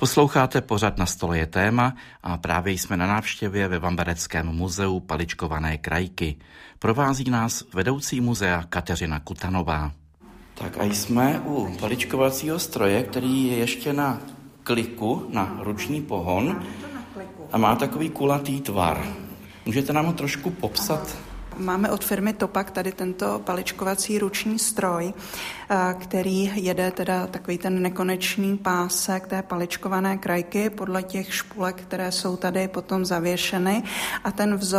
Posloucháte pořad Na stole je téma a právě jsme na návštěvě ve Vambereckém muzeu paličkované krajky. Provází nás vedoucí muzea Kateřina Kutanová. Tak a jsme u paličkovacího stroje, který je ještě na kliku, na ruční pohon a má takový kulatý tvar. Můžete nám ho trošku popsat? Máme od firmy Topak tady tento paličkovací ruční stroj, který jede teda takový ten nekonečný pásek té paličkované krajky podle těch špulek, které jsou tady potom zavěšeny. A ten vzor